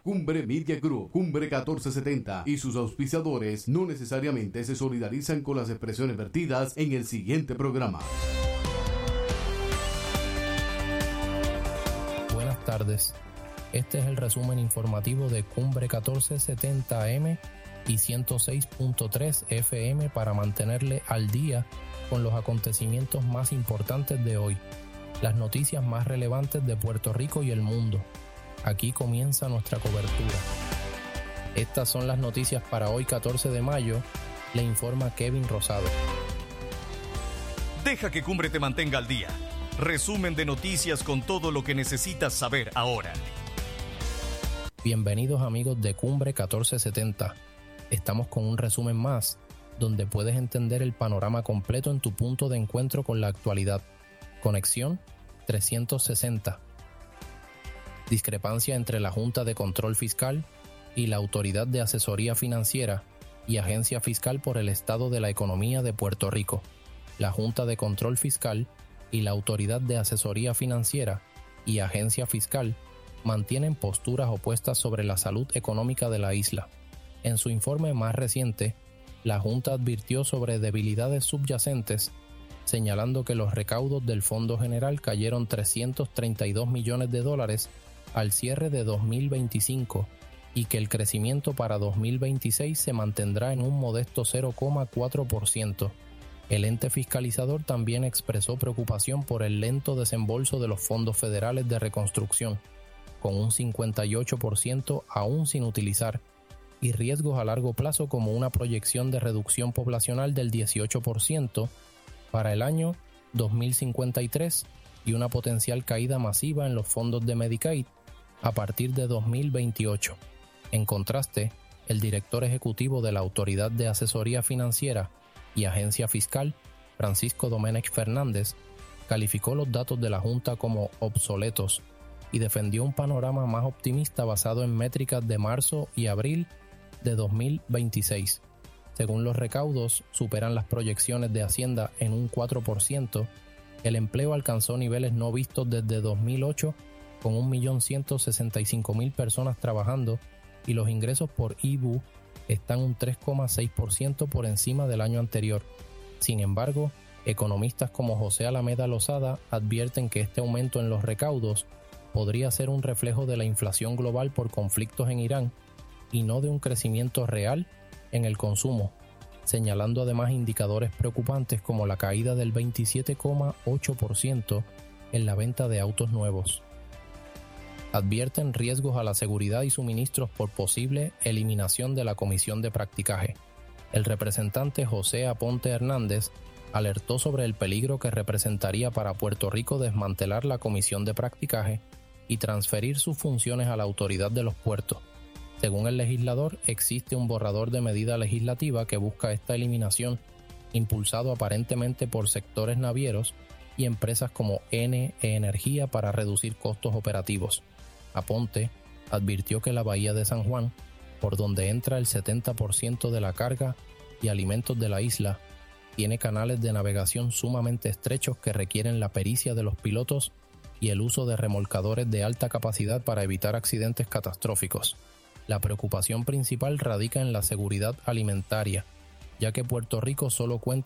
Cumbre Media Group, Cumbre 1470 y sus auspiciadores no necesariamente se solidarizan con las expresiones vertidas en el siguiente programa. Buenas tardes. Este es el resumen informativo de Cumbre 1470 AM y 106.3 FM para mantenerle al día con los acontecimientos más importantes de hoy, las noticias más relevantes de Puerto Rico y el mundo. Aquí comienza nuestra cobertura. Estas son las noticias para hoy 14 de mayo, le informa Kevin Rosado. Deja que Cumbre te mantenga al día. Resumen de noticias con todo lo que necesitas saber ahora. Bienvenidos amigos de Cumbre 1470. Estamos con un resumen más, donde puedes entender el panorama completo en tu punto de encuentro con la actualidad. Conexión 360. Discrepancia entre la Junta de Control Fiscal y la Autoridad de Asesoría Financiera y Agencia Fiscal por el Estado de la Economía de Puerto Rico. La Junta de Control Fiscal y la Autoridad de Asesoría Financiera y Agencia Fiscal mantienen posturas opuestas sobre la salud económica de la isla. En su informe más reciente, la Junta advirtió sobre debilidades subyacentes, señalando que los recaudos del Fondo General cayeron $332 millones al cierre de 2025 y que el crecimiento para 2026 se mantendrá en un modesto 0,4%. El ente fiscalizador también expresó preocupación por el lento desembolso de los fondos federales de reconstrucción, con un 58% aún sin utilizar, y riesgos a largo plazo como una proyección de reducción poblacional del 18% para el año 2053 y una potencial caída masiva en los fondos de Medicaid a partir de 2028. En contraste, el director ejecutivo de la Autoridad de Asesoría Financiera y Agencia Fiscal, Francisco Domenech Fernández, calificó los datos de la Junta como obsoletos y defendió un panorama más optimista basado en métricas de marzo y abril de 2026. Según los recaudos, superan las proyecciones de Hacienda en un 4%, el empleo alcanzó niveles no vistos desde 2008 con 1.165.000 personas trabajando y los ingresos por IBU están un 3,6% por encima del año anterior. Sin embargo, economistas como José Alameda Lozada advierten que este aumento en los recaudos podría ser un reflejo de la inflación global por conflictos en Irán y no de un crecimiento real en el consumo, señalando además indicadores preocupantes como la caída del 27,8% en la venta de autos nuevos. Advierten riesgos a la seguridad y suministros por posible eliminación de la Comisión de Practicaje. El representante José Aponte Hernández alertó sobre el peligro que representaría para Puerto Rico desmantelar la Comisión de Practicaje y transferir sus funciones a la Autoridad de los Puertos. Según el legislador, existe un borrador de medida legislativa que busca esta eliminación, impulsado aparentemente por sectores navieros y empresas como NE Energía para reducir costos operativos. Aponte advirtió que la bahía de San Juan, por donde entra el 70% de la carga y alimentos de la isla, tiene canales de navegación sumamente estrechos que requieren la pericia de los pilotos y el uso de remolcadores de alta capacidad para evitar accidentes catastróficos. La preocupación principal radica en la seguridad alimentaria, ya que Puerto Rico solo cuenta